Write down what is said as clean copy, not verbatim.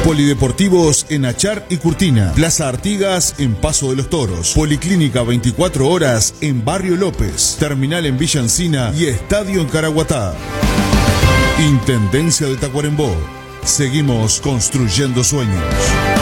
Polideportivos en Achar y Curtina. Plaza Artigas en Paso de los Toros. Policlínica 24 horas en Barrio López. Terminal en Villa Encina y estadio en Caraguatá. Intendencia de Tacuarembó. Seguimos construyendo sueños.